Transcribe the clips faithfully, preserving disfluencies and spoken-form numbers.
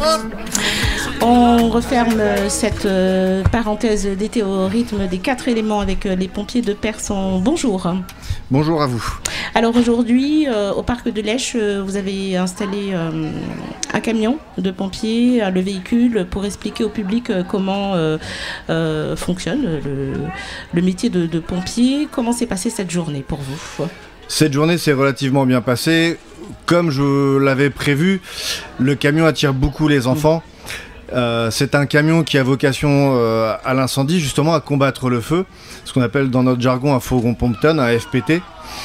On referme cette euh, parenthèse d'été au rythme des quatre éléments avec euh, les pompiers de Persan. Bonjour. Bonjour à vous. Alors aujourd'hui, euh, au parc de l'Esch, euh, vous avez installé euh, un camion de pompiers, euh, le véhicule, pour expliquer au public euh, comment euh, euh, fonctionne le, le métier de, de pompier. Comment s'est passée cette journée pour vous ? Cette journée s'est relativement bien passée. Comme je l'avais prévu, le camion attire beaucoup les enfants. Euh, c'est un camion qui a vocation euh, à l'incendie, justement à combattre le feu, ce qu'on appelle dans notre jargon un fourgon pompe-tonne, un F P T.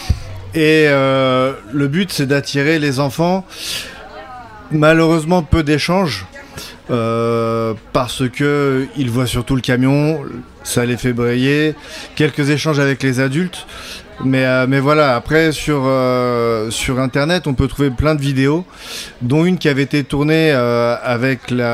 Et euh, le but, c'est d'attirer les enfants. Malheureusement, peu d'échanges, euh, parce qu'ils voient surtout le camion, ça les fait brailler. Quelques échanges avec les adultes. Mais, euh, mais voilà, après sur, euh, sur internet on peut trouver plein de vidéos, dont une qui avait été tournée euh, avec la,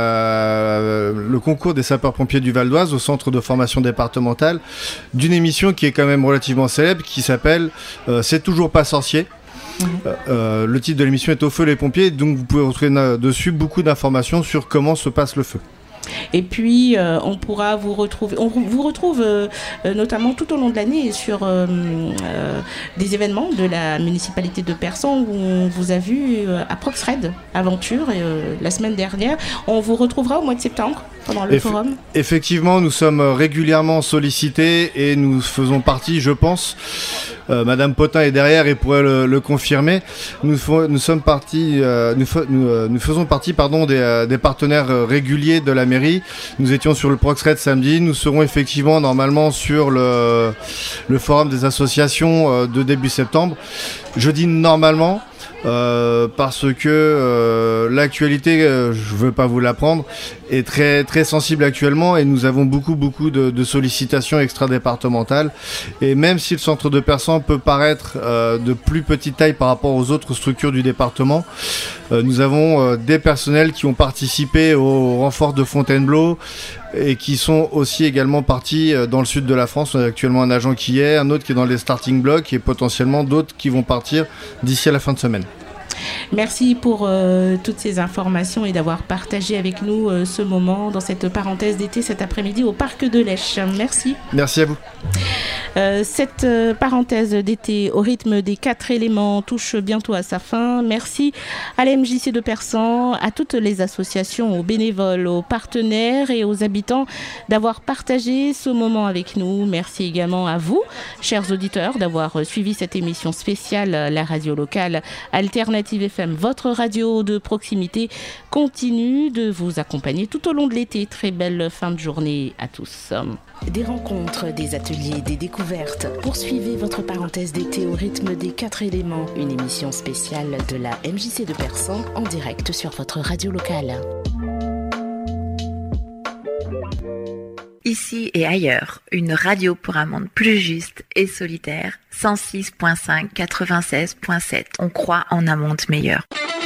euh, le concours des sapeurs-pompiers du Val d'Oise au centre de formation départementale, d'une émission qui est quand même relativement célèbre, qui s'appelle euh, C'est toujours pas sorcier. Mmh. Euh, le titre de l'émission est Au feu les pompiers, donc vous pouvez retrouver na- dessus beaucoup d'informations sur comment se passe le feu. Et puis, euh, on pourra vous retrouver, on vous retrouve euh, notamment tout au long de l'année sur euh, euh, des événements de la municipalité de Persan où on vous a vu euh, à Proxred Aventure euh, la semaine dernière. On vous retrouvera au mois de septembre pendant le Eff- forum. Effectivement, nous sommes régulièrement sollicités et nous faisons partie, je pense, euh, Madame Potin est derrière et pourrait le, le confirmer. Nous, f- nous sommes partis, euh, nous, f- nous, euh, nous faisons partie, pardon, des, euh, des partenaires réguliers de la mairie. Nous étions sur le Proxred samedi. Nous serons effectivement normalement sur le, le forum des associations euh, de début septembre. Je dis normalement. Euh, parce que euh, l'actualité, euh, je ne veux pas vous l'apprendre, est très, très sensible actuellement et nous avons beaucoup, beaucoup de, de sollicitations extra-départementales. Et même si le centre de Persan peut paraître euh, de plus petite taille par rapport aux autres structures du département, euh, nous avons euh, des personnels qui ont participé au renfort de Fontainebleau et qui sont aussi également partis dans le sud de la France. On a actuellement un agent qui y est, un autre qui est dans les starting blocks et potentiellement d'autres qui vont partir d'ici à la fin de semaine. Merci pour euh, toutes ces informations et d'avoir partagé avec nous euh, ce moment dans cette parenthèse d'été cet après-midi au parc de l'Esch. Merci. Merci à vous. Euh, cette euh, parenthèse d'été au rythme des quatre éléments touche bientôt à sa fin. Merci à la M J C de Persan, à toutes les associations, aux bénévoles, aux partenaires et aux habitants d'avoir partagé ce moment avec nous. Merci également à vous, chers auditeurs, d'avoir suivi cette émission spéciale. La radio locale Alternative F M, votre radio de proximité, continue de vous accompagner tout au long de l'été. Très belle fin de journée à tous. Des rencontres, des ateliers, des découvertes. Poursuivez votre parenthèse d'été au rythme des quatre éléments. Une émission spéciale de la M J C de Persan en direct sur votre radio locale. Ici et ailleurs, une radio pour un monde plus juste et solitaire. cent six virgule cinq, quatre-vingt-seize virgule sept. On croit en un monde meilleur.